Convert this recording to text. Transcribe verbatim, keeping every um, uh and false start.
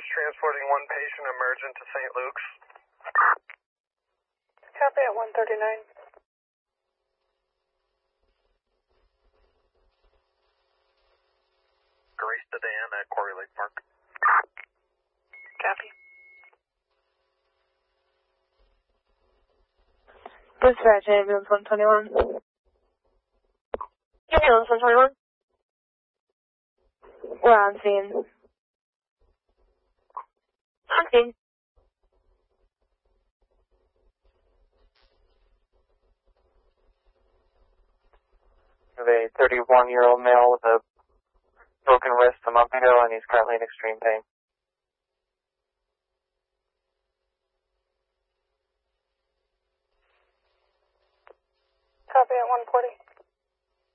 is transporting one patient emergent to Saint Luke's. Copy at one thirty-nine. Grace Sedan at Quarry Lake Park. Copy. Dispatch, ambulance one twenty-one. Ambulance one twenty-one. We're on scene. On scene. We have a thirty-one-year-old male with a broken wrist a month ago, and he's currently in extreme pain. Copy at one forty.